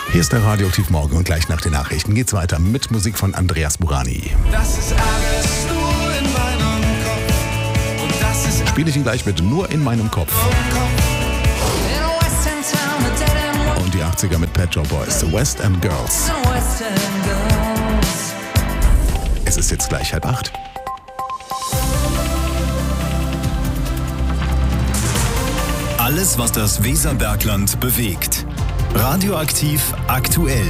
Hier ist der Radioaktiv Morgen und gleich nach den Nachrichten geht's weiter mit Musik von Andreas Burani. Das ist alles nur in meinem Kopf. Und das ist Spiele ich ihn gleich mit Nur in meinem Kopf. Und die 80er mit Pet Shop Boys, The West End Girls. Es ist jetzt gleich 7:30. Alles, was das Weserbergland bewegt. Radioaktiv aktuell.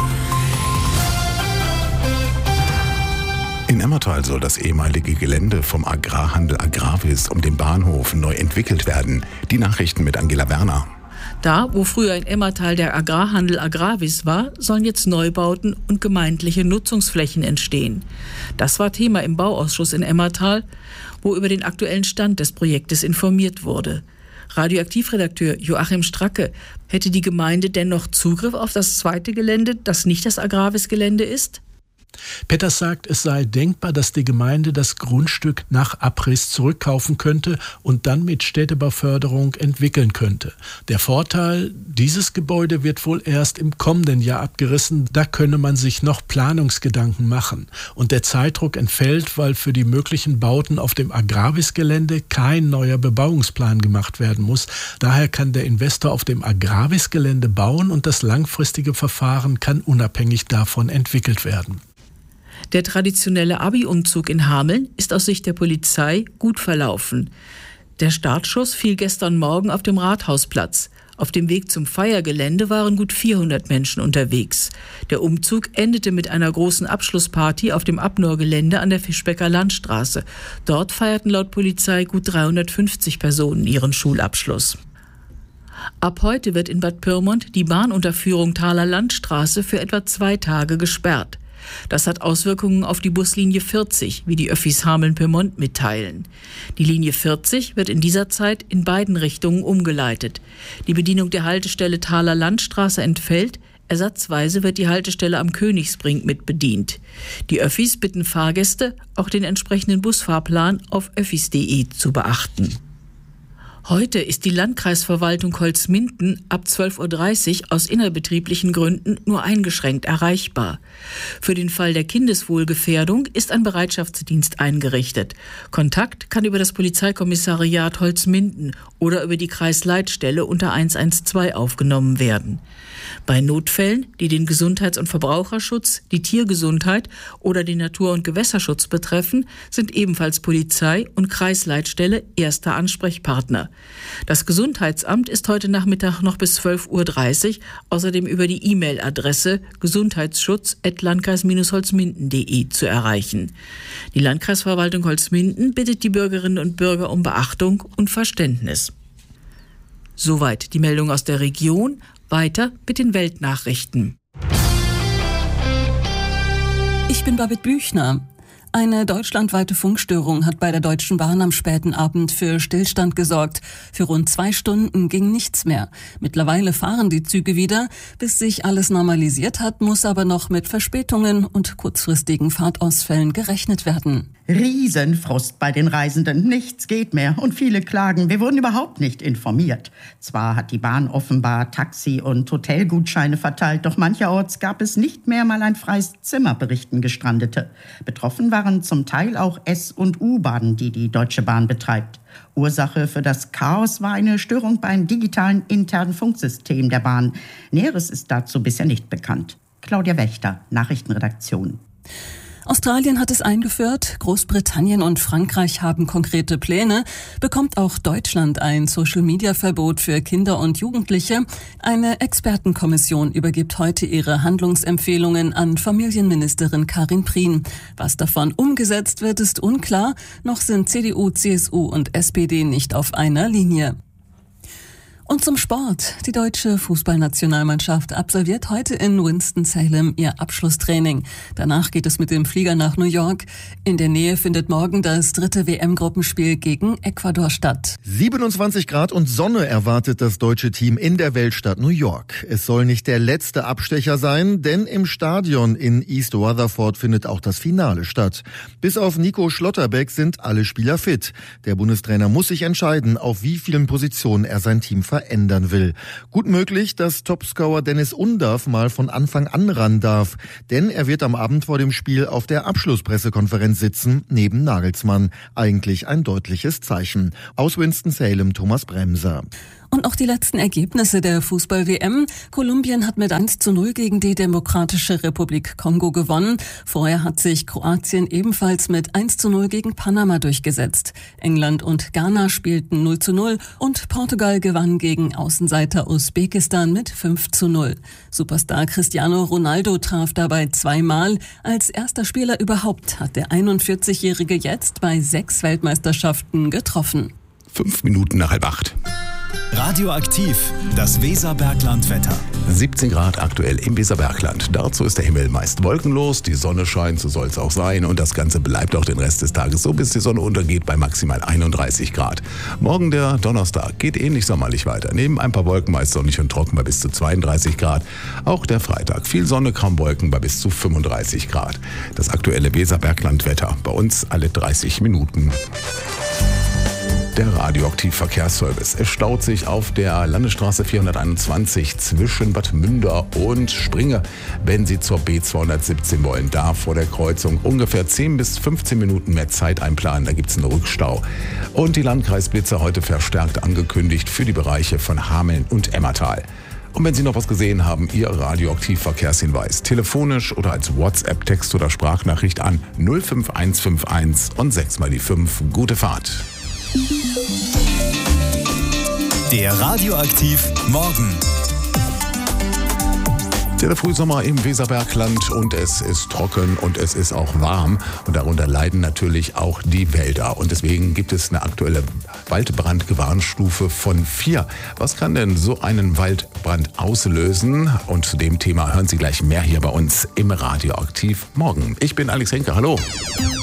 In Emmertal soll das ehemalige Gelände vom Agrarhandel Agravis um den Bahnhof neu entwickelt werden. Die Nachrichten mit Angela Werner. Da, wo früher in Emmertal der Agrarhandel Agravis war, sollen jetzt Neubauten und gemeindliche Nutzungsflächen entstehen. Das war Thema im Bauausschuss in Emmertal, wo über den aktuellen Stand des Projektes informiert wurde. Radioaktivredakteur Joachim Stracke: Hätte die Gemeinde dennoch Zugriff auf das zweite Gelände, das nicht das Agravis-Gelände ist? Petters sagt, es sei denkbar, dass die Gemeinde das Grundstück nach Abriss zurückkaufen könnte und dann mit Städtebauförderung entwickeln könnte. Der Vorteil, dieses Gebäude wird wohl erst im kommenden Jahr abgerissen. Da könne man sich noch Planungsgedanken machen. Und der Zeitdruck entfällt, weil für die möglichen Bauten auf dem Agravis-Gelände kein neuer Bebauungsplan gemacht werden muss. Daher kann der Investor auf dem Agravis-Gelände bauen und das langfristige Verfahren kann unabhängig davon entwickelt werden. Der traditionelle Abi-Umzug in Hameln ist aus Sicht der Polizei gut verlaufen. Der Startschuss fiel gestern Morgen auf dem Rathausplatz. Auf dem Weg zum Feiergelände waren gut 400 Menschen unterwegs. Der Umzug endete mit einer großen Abschlussparty auf dem Abnor-Gelände an der Fischbecker Landstraße. Dort feierten laut Polizei gut 350 Personen ihren Schulabschluss. Ab heute wird in Bad Pyrmont die Bahnunterführung Thaler Landstraße für etwa 2 Tage gesperrt. Das hat Auswirkungen auf die Buslinie 40, wie die Öffis Hameln-Pyrmont mitteilen. Die Linie 40 wird in dieser Zeit in beiden Richtungen umgeleitet. Die Bedienung der Haltestelle Thaler Landstraße entfällt. Ersatzweise wird die Haltestelle am Königsbrink mit bedient. Die Öffis bitten Fahrgäste, auch den entsprechenden Busfahrplan auf öffis.de zu beachten. Heute ist die Landkreisverwaltung Holzminden ab 12:30 Uhr aus innerbetrieblichen Gründen nur eingeschränkt erreichbar. Für den Fall der Kindeswohlgefährdung ist ein Bereitschaftsdienst eingerichtet. Kontakt kann über das Polizeikommissariat Holzminden oder über die Kreisleitstelle unter 112 aufgenommen werden. Bei Notfällen, die den Gesundheits- und Verbraucherschutz, die Tiergesundheit oder den Natur- und Gewässerschutz betreffen, sind ebenfalls Polizei und Kreisleitstelle erster Ansprechpartner. Das Gesundheitsamt ist heute Nachmittag noch bis 12:30 Uhr außerdem über die E-Mail-Adresse gesundheitsschutz@landkreis-holzminden.de zu erreichen. Die Landkreisverwaltung Holzminden bittet die Bürgerinnen und Bürger um Beachtung und Verständnis. Soweit die Meldung aus der Region. Weiter mit den Weltnachrichten. Ich bin Babette Büchner. Eine deutschlandweite Funkstörung hat bei der Deutschen Bahn am späten Abend für Stillstand gesorgt. Für rund 2 Stunden ging nichts mehr. Mittlerweile fahren die Züge wieder. Bis sich alles normalisiert hat, muss aber noch mit Verspätungen und kurzfristigen Fahrtausfällen gerechnet werden. Riesenfrust bei den Reisenden. Nichts geht mehr und viele klagen. Wir wurden überhaupt nicht informiert. Zwar hat die Bahn offenbar Taxi- und Hotelgutscheine verteilt, doch mancherorts gab es nicht mehr mal ein freies Zimmer, berichten Gestrandete. Betroffen waren zum Teil auch S- und U-Bahnen, die die Deutsche Bahn betreibt. Ursache für das Chaos war eine Störung beim digitalen internen Funksystem der Bahn. Näheres ist dazu bisher nicht bekannt. Claudia Wächter, Nachrichtenredaktion. Australien hat es eingeführt, Großbritannien und Frankreich haben konkrete Pläne. Bekommt auch Deutschland ein Social-Media-Verbot für Kinder und Jugendliche? Eine Expertenkommission übergibt heute ihre Handlungsempfehlungen an Familienministerin Karin Prien. Was davon umgesetzt wird, ist unklar. Noch sind CDU, CSU und SPD nicht auf einer Linie. Und zum Sport. Die deutsche Fußballnationalmannschaft absolviert heute in Winston-Salem ihr Abschlusstraining. Danach geht es mit dem Flieger nach New York. In der Nähe findet morgen das 3. WM-Gruppenspiel gegen Ecuador statt. 27 Grad und Sonne erwartet das deutsche Team in der Weltstadt New York. Es soll nicht der letzte Abstecher sein, denn im Stadion in East Rutherford findet auch das Finale statt. Bis auf Nico Schlotterbeck sind alle Spieler fit. Der Bundestrainer muss sich entscheiden, auf wie vielen Positionen er sein Team verändern will. Gut möglich, dass Topscorer Dennis Undaff mal von Anfang an ran darf. Denn er wird am Abend vor dem Spiel auf der Abschlusspressekonferenz sitzen, neben Nagelsmann. Eigentlich ein deutliches Zeichen. Aus Winston-Salem, Thomas Bremser. Und auch die letzten Ergebnisse der Fußball-WM. Kolumbien hat mit 1:0 gegen die Demokratische Republik Kongo gewonnen. Vorher hat sich Kroatien ebenfalls mit 1:0 gegen Panama durchgesetzt. England und Ghana spielten 0:0 und Portugal gewann gegen Außenseiter Usbekistan mit 5:0. Superstar Cristiano Ronaldo traf dabei 2-mal. Als erster Spieler überhaupt hat der 41-Jährige jetzt bei 6 Weltmeisterschaften getroffen. 5 Minuten nach 7:30. Radioaktiv, das Weserbergland-Wetter. 17 Grad aktuell im Weserbergland. Dazu ist der Himmel meist wolkenlos, die Sonne scheint, so soll es auch sein. Und das Ganze bleibt auch den Rest des Tages so, bis die Sonne untergeht bei maximal 31 Grad. Morgen der Donnerstag geht ähnlich sommerlich weiter. Neben ein paar Wolken meist sonnig und trocken bei bis zu 32 Grad. Auch der Freitag viel Sonne, kaum Wolken bei bis zu 35 Grad. Das aktuelle Weserbergland-Wetter bei uns alle 30 Minuten. Der Radioaktiv-Verkehrsservice. Es staut sich auf der Landesstraße 421 zwischen Bad Münder und Springe, wenn Sie zur B217 wollen. Da vor der Kreuzung ungefähr 10 bis 15 Minuten mehr Zeit einplanen. Da gibt es einen Rückstau. Und die Landkreisblitze heute verstärkt angekündigt für die Bereiche von Hameln und Emmertal. Und wenn Sie noch was gesehen haben, Ihr Radioaktiv-Verkehrshinweis. Telefonisch oder als WhatsApp, Text oder Sprachnachricht an 05151 und 6 mal die 5. Gute Fahrt. Der Radioaktiv Morgen. Der Frühsommer im Weserbergland und es ist trocken und es ist auch warm und darunter leiden natürlich auch die Wälder und deswegen gibt es eine aktuelle Waldbrandgewarnstufe von 4. Was kann denn so einen Waldbrand auslösen? Und zu dem Thema hören Sie gleich mehr hier bei uns im Radioaktiv Morgen. Ich bin Alex Henke, hallo.